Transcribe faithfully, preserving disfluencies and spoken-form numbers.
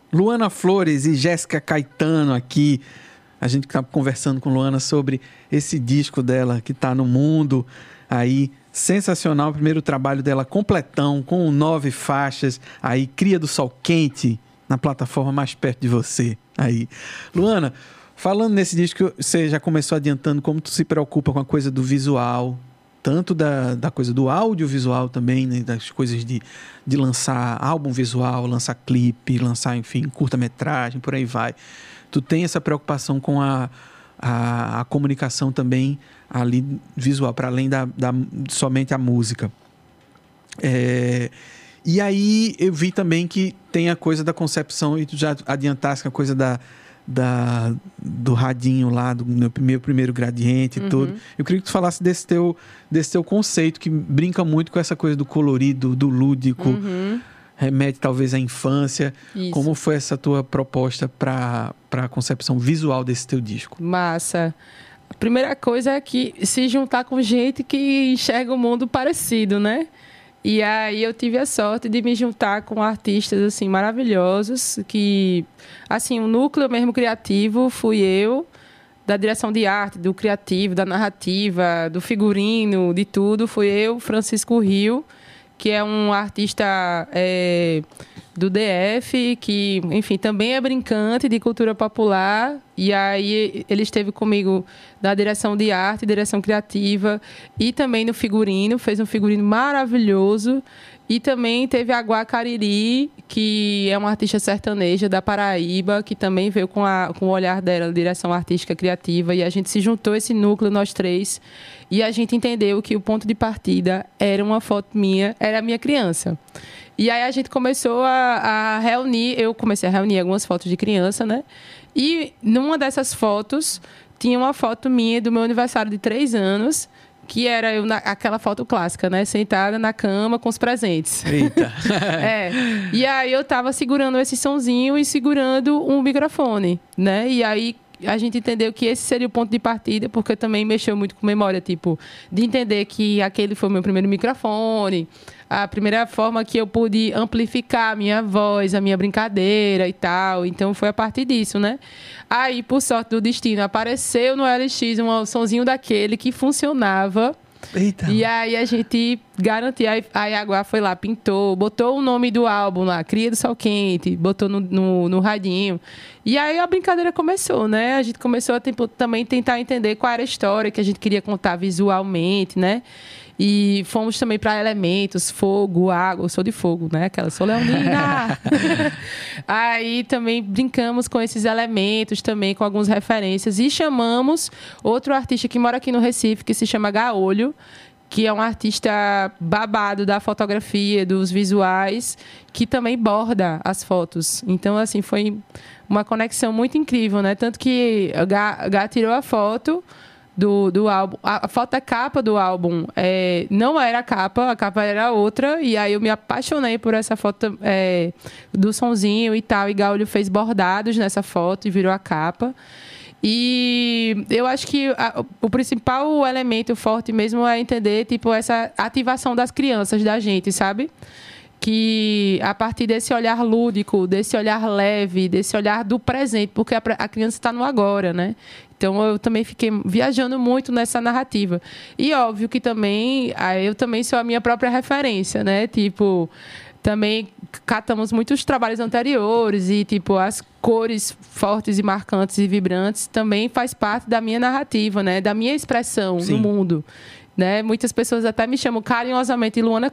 Luana Flores e Jéssica Caetano aqui. A gente está conversando com Luana sobre esse disco dela que está no mundo aí. Sensacional, o primeiro trabalho dela completão, com nove faixas. Aí, Cria do Sol Quente, na plataforma mais perto de você. Aí. Luana, falando nesse disco, você já começou adiantando como tu se preocupa com a coisa do visual, tanto da, da coisa do audiovisual também, né, das coisas de, de lançar álbum visual, lançar clipe, lançar, enfim, curta-metragem, por aí vai. Tu tem essa preocupação com a, a, a comunicação também ali visual, para além da, da somente a música. É, e aí eu vi também que tem a coisa da concepção, e tu já adiantaste a coisa da, da, do radinho lá, do meu primeiro, primeiro gradiente e uhum. tudo. Eu queria que tu falasse desse teu, desse teu conceito, que brinca muito com essa coisa do colorido, do lúdico, uhum. remete talvez à infância. Isso. Como foi essa tua proposta para a concepção visual desse teu disco? Massa! A primeira coisa é que se juntar com gente que enxerga o mundo parecido, né? E aí eu tive a sorte de me juntar com artistas, assim, maravilhosos, que, assim, o núcleo mesmo criativo fui eu, da direção de arte, do criativo, da narrativa, do figurino, de tudo, fui eu, Francisco Rio, que é um artista é, do D F, que, enfim, também é brincante de cultura popular. E aí ele esteve comigo na direção de arte, direção criativa e também no figurino, fez um figurino maravilhoso. E também teve a Guá Cariri, que é uma artista sertaneja da Paraíba, que também veio com, a, com o olhar dela, direção artística criativa, e a gente se juntou esse núcleo, nós três, e a gente entendeu que o ponto de partida era uma foto minha, era a minha criança. E aí a gente começou a, a reunir, eu comecei a reunir algumas fotos de criança, né? E numa dessas fotos, tinha uma foto minha do meu aniversário de três anos, que era eu, na, aquela foto clássica, né? Sentada na cama com os presentes. Eita! É. E aí eu tava segurando esse sonzinho e segurando um microfone, né? E aí a gente entendeu que esse seria o ponto de partida, porque também mexeu muito com memória, tipo, de entender que aquele foi o meu primeiro microfone, a primeira forma que eu pude amplificar a minha voz, a minha brincadeira e tal. Então, foi a partir disso, né? Aí, por sorte do destino, apareceu no L X um sonzinho daquele que funcionava. Eita. E aí, a gente garantiu. Aí, a Iaguá foi lá, pintou, botou o nome do álbum lá, Cria do Sol Quente, botou no, no, no radinho. E aí, a brincadeira começou, né? A gente começou a tipo, também tentar entender qual era a história que a gente queria contar visualmente, né? E fomos também para elementos, fogo, água. Eu sou de fogo, né? Aquela, sou leonina. Aí também brincamos com esses elementos, também com algumas referências. E chamamos outro artista que mora aqui no Recife, que se chama Gaolho, que é um artista babado da fotografia, dos visuais, que também borda as fotos. Então, assim, foi uma conexão muito incrível, né? Tanto que o Gá, Gá tirou a foto Do, do álbum. A foto da capa do álbum é, não era a capa, a capa era outra. E aí eu me apaixonei por essa foto é, do sonzinho e tal. E Gaulio fez bordados nessa foto e virou a capa. E eu acho que a, o principal elemento forte mesmo é entender tipo, essa ativação das crianças da gente, sabe? Que a partir desse olhar lúdico, desse olhar leve, desse olhar do presente, porque a, a criança está no agora, né? Então, eu também fiquei viajando muito nessa narrativa. E, óbvio, que também... Eu também sou a minha própria referência, né? Tipo, também catamos muitos trabalhos anteriores e, tipo, as cores fortes e marcantes e vibrantes também faz parte da minha narrativa, né? Da minha expressão Sim. no mundo. Né? Muitas pessoas até me chamam carinhosamente Luana